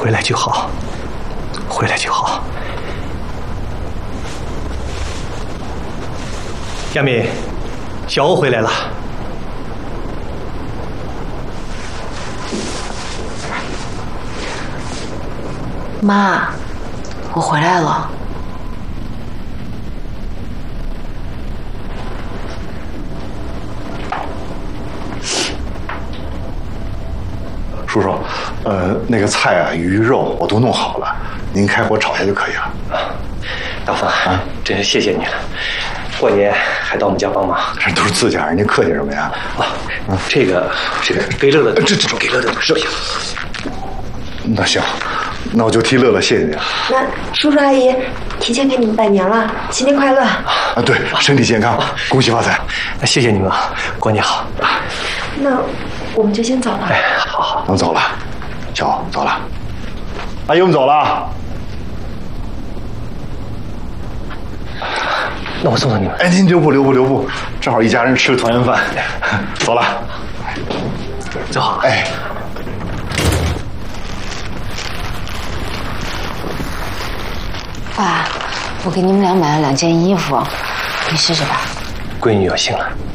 回来就好，回来就好。亚敏，小欧回来了。 妈，我回来了。 叔叔，那个菜啊，鱼肉我都弄好了，您开火炒一下就可以了。 大风啊，真是谢谢你了，过年还到我们家帮忙。 这都是自家人，您客气什么呀？ 这个给乐乐，这给乐乐收下。 那行，那我就替乐乐谢谢你了。 那叔叔阿姨提前给你们拜年了，新年快乐！ 啊，对，身体健康，恭喜发财。 谢谢你们啊，过年好。 那我们就先走了。 哎，好， 能走了，小欧走了，阿姨我们走了。 那我送送你们。 哎，您留步，正好一家人吃个团圆饭。走了， 走好。 哎。 爸，我给你们俩买了2件衣服，你试试吧。 闺女有幸了。